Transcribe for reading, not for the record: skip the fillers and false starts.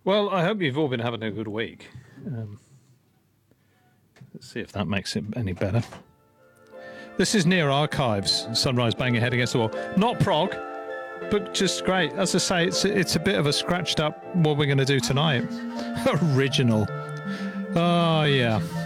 Well, I hope you've all been having a good week. Let's see if that makes it any better. This is Near Archives, Sunrise banging head against the wall. Not prog, but just great. As I say, it's a bit of a scratched up what we're going to do tonight. Original. Oh, yeah.